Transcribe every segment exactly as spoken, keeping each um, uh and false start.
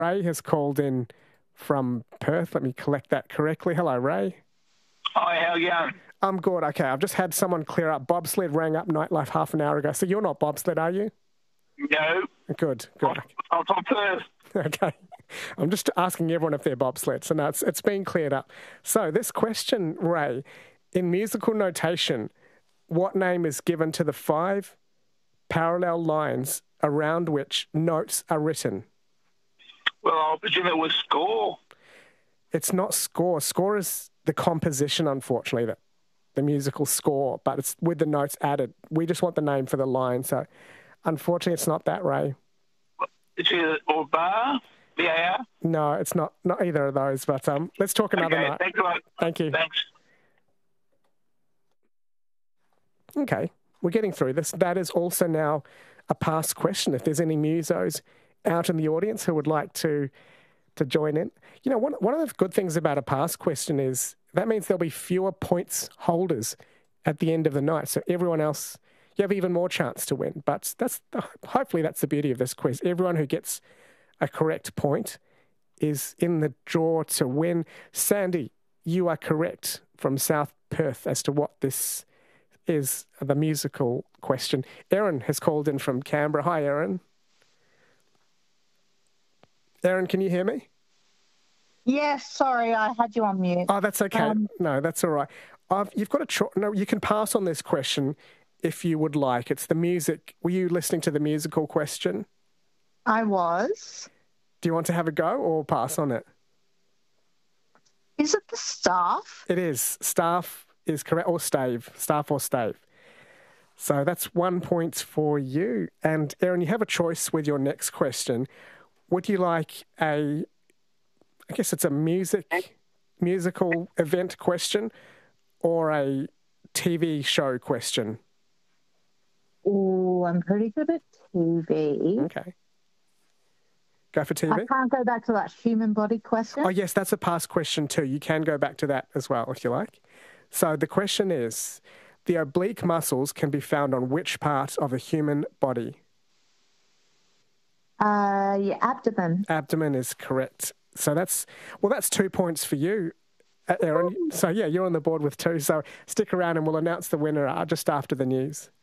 Ray has called in from Perth. Let me collect that correctly. Hello, Ray. Hi, how are you going? I'm good. Okay, I've just had someone clear up. Bobsled rang up Nightlife half an hour ago. So you're not bobsled, are you? No. Good, good. I'm from Perth. Okay. I'm just asking everyone if they're bobsled. So now it's, it's been cleared up. So this question, Ray, in musical notation, what name is given to the five parallel lines around which notes are written? Well, I presume it was score. It's not score. Score is the composition, unfortunately, that the musical score, but it's with the notes added. We just want the name for the line. So unfortunately, it's not that, Ray. It's either or bar, B A R? No, it's not, not either of those, but um, let's talk another okay, night. Thanks a lot. Thank you. Thanks. Okay, we're getting through this. That is also now a past question. If there's any musos out in the audience who would like to to join in. You know, one, one of the good things about a past question is that means there'll be fewer points holders at the end of the night. So everyone else, you have even more chance to win. But that's hopefully that's the beauty of this quiz. Everyone who gets a correct point is in the draw to win. Sandy, you are correct from South Perth as to what this is, the musical question. Erin has called in from Canberra. Hi, Erin. Erin, can you hear me? Yes, sorry, I had you on mute. Oh, that's okay. Um, no, that's all right. I've, you've got a cho- no. You can pass on this question if you would like. It's the music. Were you listening to the musical question? I was. Do you want to have a go or pass on it? Is it the staff? It is. Staff is correct, or stave. Staff or stave. So that's one point for you. And Erin, you have a choice with your next question. Would you like a, I guess it's a music, musical event question or a T V show question? Oh, I'm pretty good at T V. Okay. Go for T V? I can't go back to that human body question. Oh, yes, that's a past question too. You can go back to that as well if you like. So the question is, the oblique muscles can be found on which part of the human body? Uh, your abdomen. Abdomen is correct. So that's, well, that's two points for you, Erin. So, yeah, you're on the board with two. So stick around and we'll announce the winner uh, just after the news.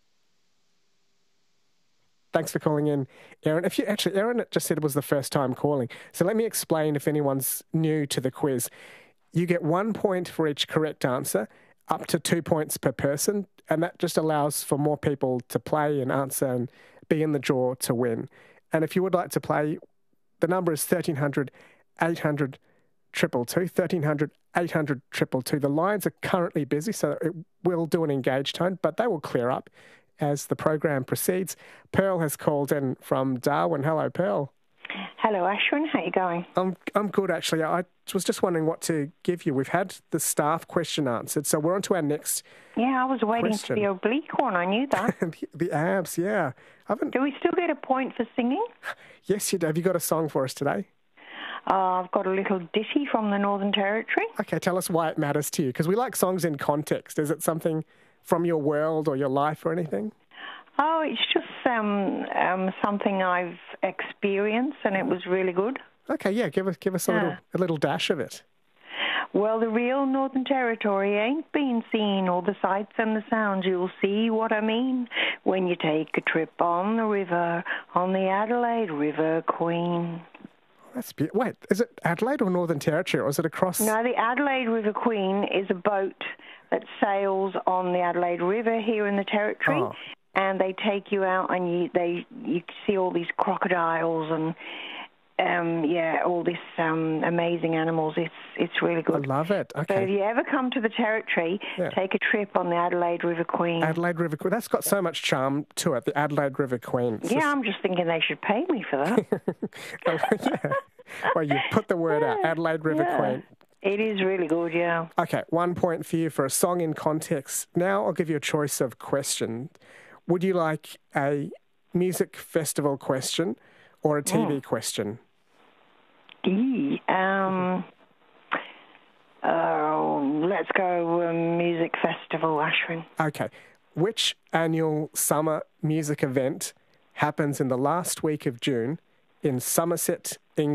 Thanks for calling in, Erin. If you actually, Erin just said it was the first time calling. So let me explain if anyone's new to the quiz. You get one point for each correct answer, up to two points per person, and that just allows for more people to play and answer and be in the draw to win. And if you would like to play, the number is thirteen hundred, eight hundred, two two two, thirteen hundred, eight hundred, two two two. The lines are currently busy, so it will do an engaged tone, but they will clear up as the program proceeds. Pearl has called in from Darwin. Hello, Pearl. Hello, Ashwin. How are you going? I'm I'm good, actually. I was just wondering what to give you. We've had the staff question answered, so we're on to our next Yeah, I was waiting question. for the oblique one. I knew that. the, the abs, yeah. I haven't... Do we still get a point for singing? Yes, you do. Have you got a song for us today? Uh, I've got a little ditty from the Northern Territory. Okay, tell us why it matters to you, because we like songs in context. Is it something from your world or your life or anything? Oh, it's just um, um, something I've experienced, and it was really good. Okay, yeah, give us give us a Yeah. little a little dash of it. Well, the real Northern Territory ain't been seen, all the sights and the sounds. You'll see what I mean when you take a trip on the river, on the Adelaide River Queen. That's be- Wait, is it Adelaide or Northern Territory, or is it across? No, the Adelaide River Queen is a boat that sails on the Adelaide River here in the Territory. Oh. And they take you out, and you they you see all these crocodiles and um, yeah, all this um, amazing animals. It's it's really good. I love it. Okay. So if you ever come to the Territory, Yeah. take a trip on the Adelaide River Queen. Adelaide River Queen. That's got so much charm to it. The Adelaide River Queen. It's yeah, just- I'm just thinking they should pay me for that. Oh, yeah. Well, you put the word out. Adelaide River Yeah. Queen. It is really good, yeah. Okay, one point for you for a song in context. Now I'll give you a choice of question. Would you like a music festival question or a T V Mm. question? E, um, uh, let's go um, music festival, Ashwin. Okay. Which annual summer music event happens in the last week of June in Somerset, England.